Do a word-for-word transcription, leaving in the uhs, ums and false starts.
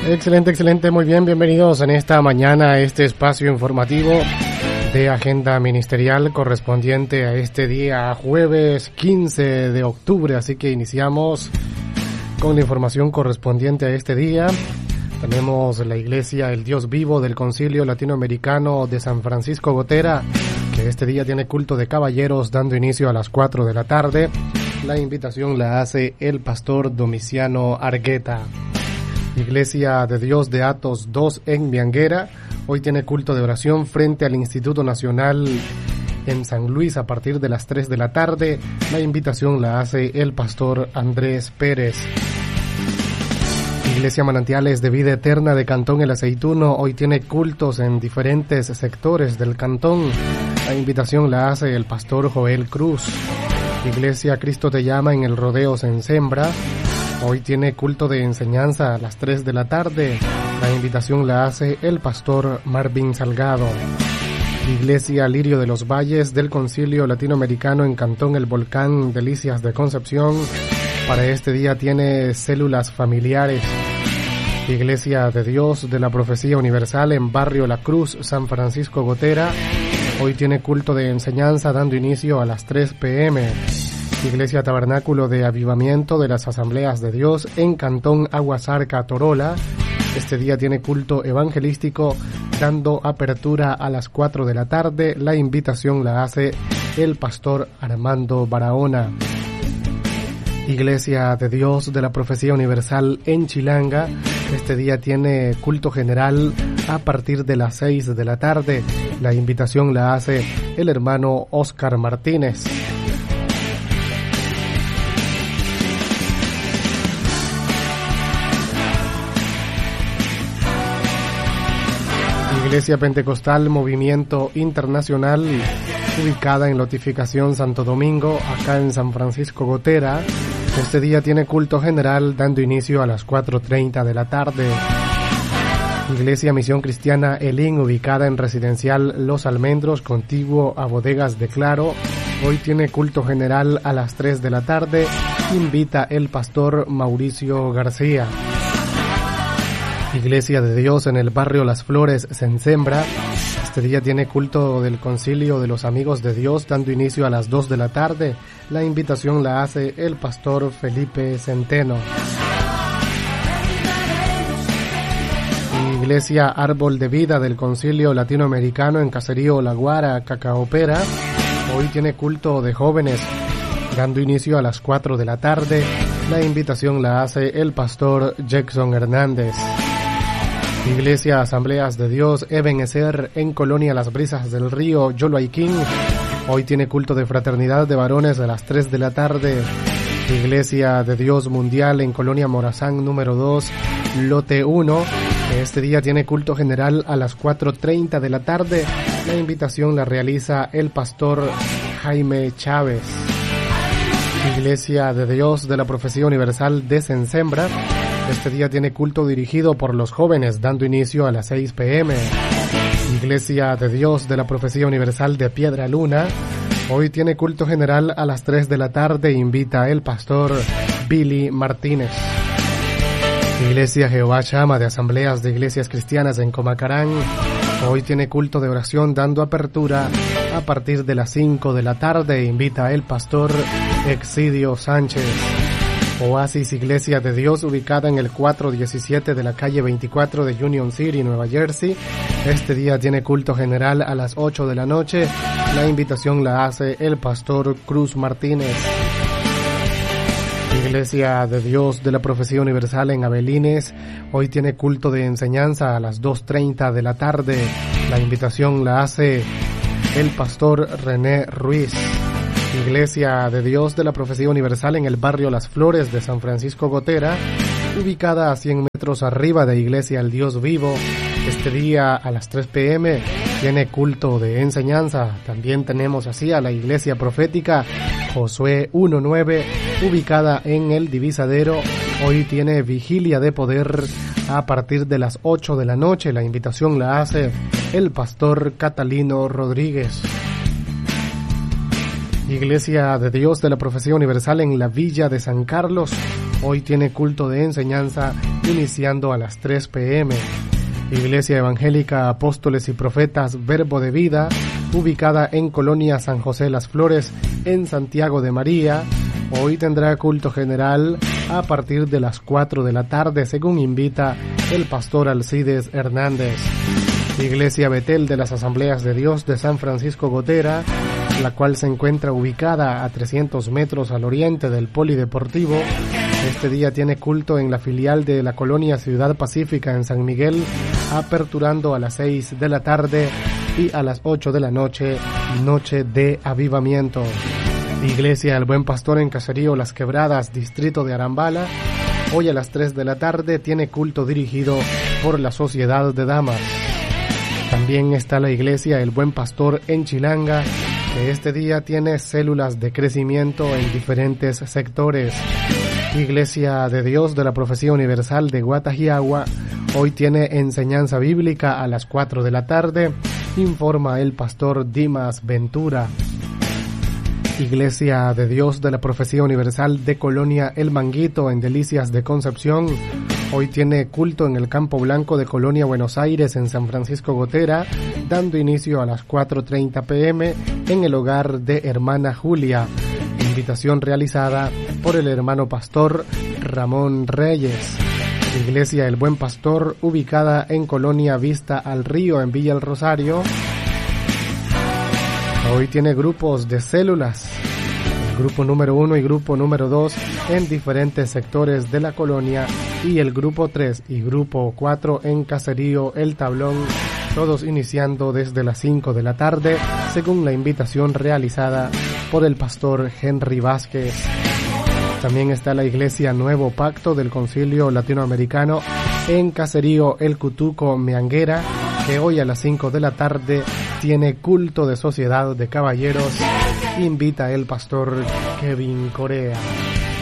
Excelente, excelente, muy bien, bienvenidos en esta mañana a este espacio informativo de Agenda Ministerial correspondiente a este día jueves quince de octubre, así que iniciamos con la información correspondiente a este día. Tenemos la Iglesia El Dios Vivo del Concilio Latinoamericano de San Francisco Gotera, que este día tiene culto de caballeros dando inicio a las cuatro de la tarde. La invitación la hace el pastor Domiciano Argueta. Iglesia de Dios de Atos dos en Mianguera, hoy tiene culto de oración frente al Instituto Nacional en San Luis a partir de las tres de la tarde. La invitación la hace el pastor Andrés Pérez. Iglesia Manantiales de Vida Eterna de Cantón El Aceituno, hoy tiene cultos en diferentes sectores del cantón. La invitación la hace el pastor Joel Cruz. Iglesia Cristo Te Llama en el Rodeo Sensembra, hoy tiene culto de enseñanza a las tres de la tarde. La invitación la hace el pastor Marvin Salgado. Iglesia Lirio de los Valles del Concilio Latinoamericano en Cantón El Volcán, Delicias de Concepción, para este día tiene células familiares. Iglesia de Dios de la Profecía Universal en Barrio La Cruz, San Francisco Gotera, hoy tiene culto de enseñanza dando inicio a las tres pe eme. Iglesia Tabernáculo de Avivamiento de las Asambleas de Dios en Cantón Aguasarca, Torola, este día tiene culto evangelístico dando apertura a las cuatro de la tarde. La invitación la hace el pastor Armando Barahona. Iglesia de Dios de la Profecía Universal en Chilanga, este día tiene culto general a partir de las seis de la tarde. La invitación la hace el hermano Oscar Martínez. Iglesia Pentecostal Movimiento Internacional, ubicada en Notificación Santo Domingo, acá en San Francisco Gotera, este día tiene culto general dando inicio a las cuatro treinta de la tarde. Iglesia Misión Cristiana Elín, ubicada en Residencial Los Almendros, contiguo a Bodegas de Claro, hoy tiene culto general a las tres de la tarde. Invita el pastor Mauricio García. Iglesia de Dios en el barrio Las Flores, Sensembra, este día tiene culto del Concilio de los Amigos de Dios dando inicio a las dos de la tarde. La invitación la hace el pastor Felipe Centeno. Iglesia Árbol de Vida del Concilio Latinoamericano en Caserío La Guara, Cacaopera, hoy tiene culto de jóvenes dando inicio a las cuatro de la tarde. La invitación la hace el pastor Jackson Hernández. Iglesia Asambleas de Dios Ebenezer en Colonia Las Brisas del Río, Yoloaiquín, hoy tiene culto de fraternidad de varones a las tres de la tarde. Iglesia de Dios Mundial en Colonia Morazán número dos, Lote uno, este día tiene culto general a las cuatro treinta de la tarde. La invitación la realiza el pastor Jaime Chávez. Iglesia de Dios de la Profecía Universal de Sensembra, este día tiene culto dirigido por los jóvenes dando inicio a las seis pe eme. Iglesia de Dios de la Profecía Universal de Piedra Luna, hoy tiene culto general a las tres de la tarde. Invita el pastor Billy Martínez. Iglesia Jehová Chama de Asambleas de Iglesias Cristianas en Comacarán, hoy tiene culto de oración dando apertura a partir de las cinco de la tarde. Invita el pastor Exidio Sánchez. Oasis Iglesia de Dios, ubicada en el cuatrocientos diecisiete de la calle veinticuatro de Union City, Nueva Jersey, este día tiene culto general a las ocho de la noche. La invitación la hace el pastor Cruz Martínez. Iglesia de Dios de la Profecía Universal en Abelines, hoy tiene culto de enseñanza a las dos treinta de la tarde. La invitación la hace el pastor René Ruiz. Iglesia de Dios de la Profecía Universal en el barrio Las Flores de San Francisco Gotera, ubicada a cien metros arriba de Iglesia El Dios Vivo, este día a las tres pe eme tiene culto de enseñanza. También tenemos así a la Iglesia Profética Josué uno nueve, ubicada en el Divisadero, hoy tiene vigilia de poder a partir de las ocho de la noche. La invitación la hace el pastor Catalino Rodríguez. Iglesia de Dios de la Profecía Universal en la Villa de San Carlos, hoy tiene culto de enseñanza iniciando a las tres pe eme. Iglesia Evangélica Apóstoles y Profetas Verbo de Vida, ubicada en Colonia San José Las Flores, en Santiago de María, hoy tendrá culto general a partir de las cuatro de la tarde, según invita el pastor Alcides Hernández. Iglesia Betel de las Asambleas de Dios de San Francisco Gotera, la cual se encuentra ubicada a trescientos metros al oriente del Polideportivo, este día tiene culto en la filial de la Colonia Ciudad Pacífica en San Miguel, aperturando a las seis de la tarde y a las ocho de la noche, noche de avivamiento. Iglesia El Buen Pastor en Caserío Las Quebradas, distrito de Arambala, hoy a las tres de la tarde tiene culto dirigido por la Sociedad de Damas. También está la Iglesia El Buen Pastor en Chilanga, que este día tiene células de crecimiento en diferentes sectores. Iglesia de Dios de la Profecía Universal de Guatajiagua, hoy tiene enseñanza bíblica a las cuatro de la tarde, informa el pastor Dimas Ventura. Iglesia de Dios de la Profecía Universal de Colonia El Manguito en Delicias de Concepción, hoy tiene culto en el Campo Blanco de Colonia Buenos Aires en San Francisco Gotera, dando inicio a las cuatro treinta pe eme en el hogar de hermana Julia. Invitación realizada por el hermano pastor Ramón Reyes. Iglesia El Buen Pastor, ubicada en Colonia Vista al Río en Villa El Rosario, hoy tiene grupos de células, el grupo número uno y grupo número dos en diferentes sectores de la colonia, y el grupo tres y grupo cuatro en Caserío El Tablón, todos iniciando desde las cinco de la tarde, según la invitación realizada por el pastor Henry Vázquez. También está la Iglesia Nuevo Pacto del Concilio Latinoamericano en Caserío El Cutuco Meanguera, que hoy a las cinco de la tarde tiene culto de Sociedad de Caballeros, invita el pastor Kevin Corea.